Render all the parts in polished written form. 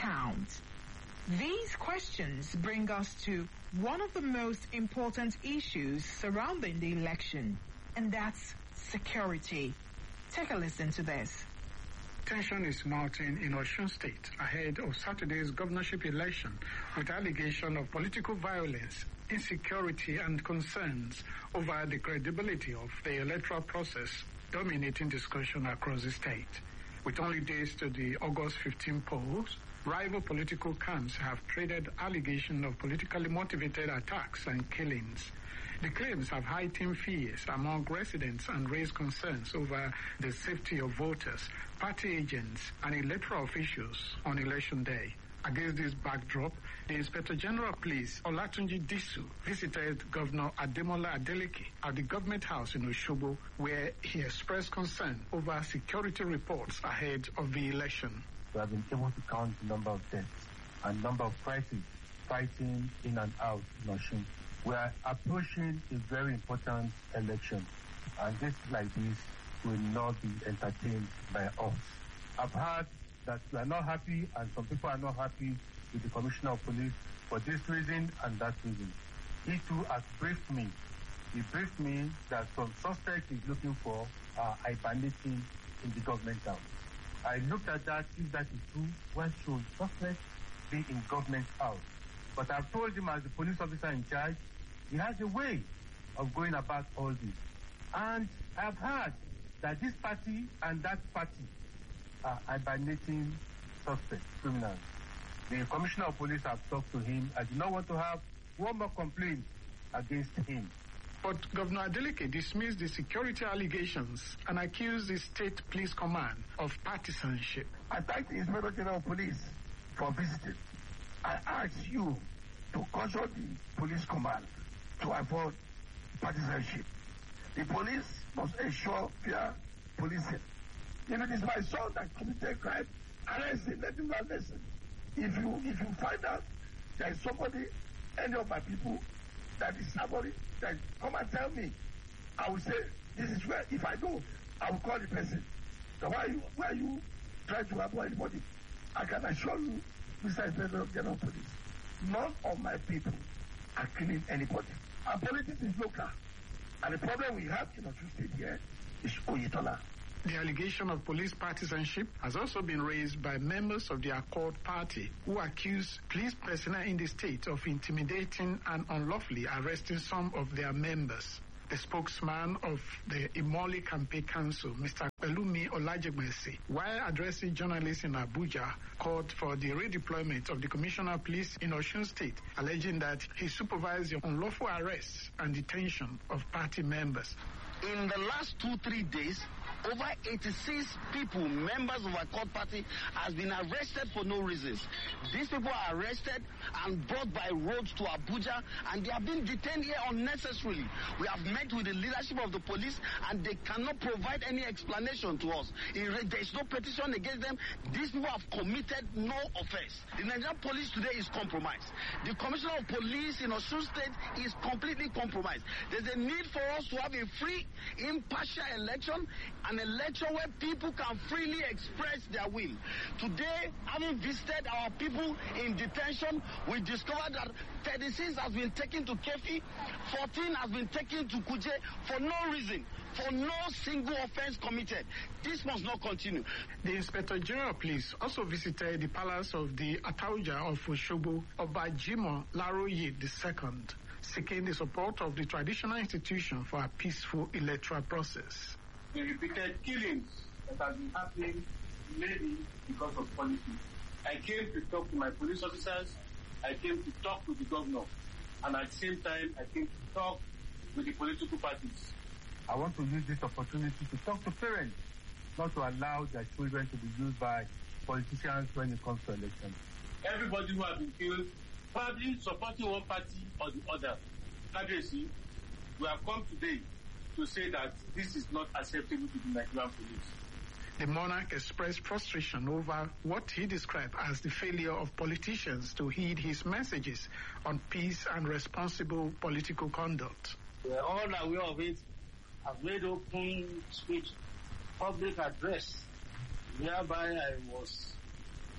count? These questions bring us to one of the most important issues surrounding the election, and that's security. Take a listen to this. Tension is mounting in Osun State ahead of Saturday's governorship election, with allegation of political violence, insecurity and concerns over the credibility of the electoral process dominating discussion across the state. With only days to the August 15 polls, rival political camps have traded allegations of politically motivated attacks and killings. The claims have heightened fears among residents and raised concerns over the safety of voters, party agents, and electoral officials on election day. Against this backdrop, the Inspector General of Police, Olatunji Disu, visited Governor Ademola Adeleke at the Government House in Osogbo, where he expressed concern over security reports ahead of the election. We have been able to count the number of deaths and number of crises fighting in and out in Osun. We are approaching a very important election, and this like this will not be entertained by us. I've heard that we are not happy, and some people are not happy with the Commissioner of Police for this reason and that reason. He too has briefed me. He briefed me that some suspect is looking for hibernating in the government house. I looked at that. If that is true, why should suspect be in government house? But I've told him, as the police officer in charge, he has a way of going about all this. And I've heard that this party and that party are hibernating suspects, criminals. The Commissioner of Police have talked to him. I do not want to have one more complaint against him. But Governor Adeleke dismissed the security allegations and accused the State Police Command of partisanship. I thank the Inspector General of Police for visiting. I ask you to caution the Police Command to avoid partisanship. The police must ensure fair policing. If it is my son that committed crime, arrest him, let him not listen. If you find out there is somebody, any of my people, that is somebody, then come and tell me. I will say, this is where, if I know, I will call the person. So why you try to avoid anybody? I can assure you, Mr. Inspector General of Police, none of my people are killing anybody. Our politics is local. And the problem we have in Osun State here is Oyetola. The allegation of police partisanship has also been raised by members of the Accord Party, who accuse police personnel in the state of intimidating and unlawfully arresting some of their members. The spokesman of the Imoli Campaign Council, Mr. Pelumi Olajegbesi, while addressing journalists in Abuja, called for the redeployment of the Commissioner of Police in Osun State, alleging that he supervised the unlawful arrests and detention of party members. In the last 2-3 days, over 86 people, members of our court party, has been arrested for no reasons. These people are arrested and brought by road to Abuja, and they have been detained here unnecessarily. We have met with the leadership of the police, and they cannot provide any explanation to us. There is no petition against them. These people have committed no offense. The Nigerian police today is compromised. The Commissioner of Police in Osun State is completely compromised. There's a need for us to have a free, impartial election, an election where people can freely express their will. Today, having visited our people in detention, we discovered that 36 has been taken to Kefi, 14 has been taken to Kuje for no reason, for no single offense committed. This must not continue. The Inspector General of Police also visited the palace of the Atauja of Osogbo, Obajimo Laroye II, seeking the support of the traditional institution for a peaceful electoral process. The repeated killings that have been happening maybe because of politics. I came to talk to my police officers, I came to talk to the governor, and at the same time I came to talk with the political parties. I want to use this opportunity to talk to parents, not to allow their children to be used by politicians when it comes to elections. Everybody who has been killed, probably supporting one party or the other. Obviously, we have come today to say that this is not acceptable to the Nigerian police. The monarch expressed frustration over what he described as the failure of politicians to heed his messages on peace and responsible political conduct. We are all aware of it. I've made open speech, public address, whereby I was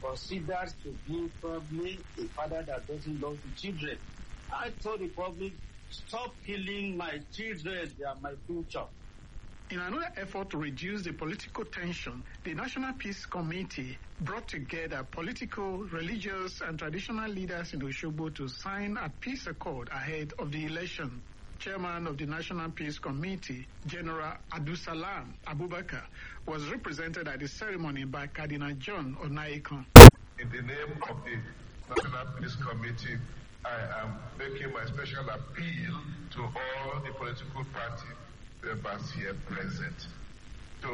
considered to be probably a father that doesn't love the children. I told the public, stop killing my children, they are my future. In another effort to reduce the political tension, the National Peace Committee brought together political, religious, and traditional leaders in Osogbo to sign a peace accord ahead of the election. Chairman of the National Peace Committee, General Abdulsalam Abubakar, was represented at the ceremony by Cardinal John Onaikan. In the name of the National Peace Committee, I am making my special appeal to all the political party members here present to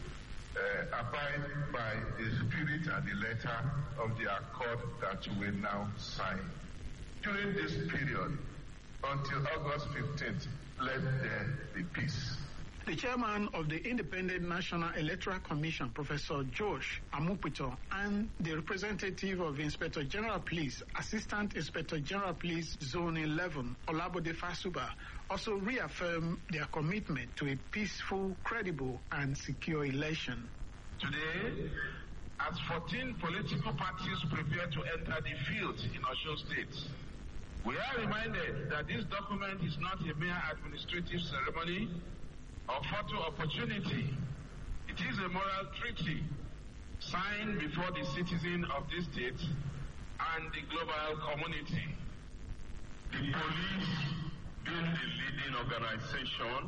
abide by the spirit and the letter of the accord that we will now sign. During this period, until August 15th, let there be peace. The chairman of the Independent National Electoral Commission, Professor Josh Amupito, and the representative of Inspector General Police, Assistant Inspector General Police Zone 11, Olabode Fasuba, also reaffirmed their commitment to a peaceful, credible, and secure election. Today, as 14 political parties prepare to enter the field in Osun State, we are reminded that this document is not a mere administrative ceremony or photo opportunity. It is a moral treaty signed before the citizens of this state and the global community. The police, being the leading organization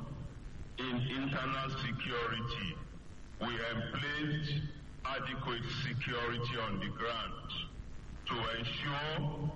in internal security, we have placed adequate security on the ground to ensure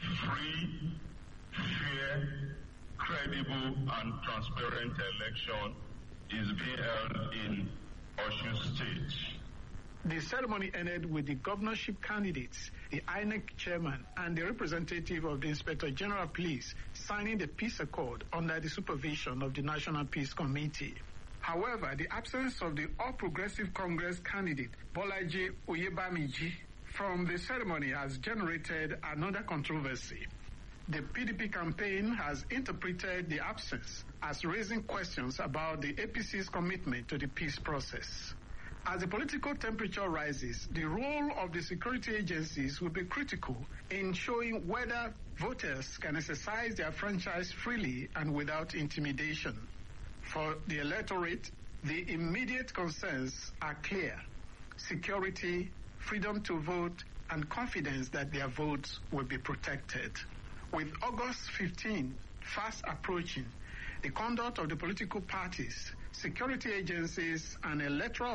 free, fair, credible, and transparent election is being held in Osun State. The ceremony ended with the governorship candidates, the INEC chairman, and the representative of the Inspector General Police signing the peace accord under the supervision of the National Peace Committee. However, the absence of the All Progressive Congress candidate, Bolaji Oyebamiji, from the ceremony has generated another controversy. The PDP campaign has interpreted the absence as raising questions about the APC's commitment to the peace process. As the political temperature rises, the role of the security agencies will be critical in showing whether voters can exercise their franchise freely and without intimidation. For the electorate, the immediate concerns are clear: security, freedom to vote, and confidence that their votes will be protected. With August 15 fast approaching, the conduct of the political parties, security agencies, and electoral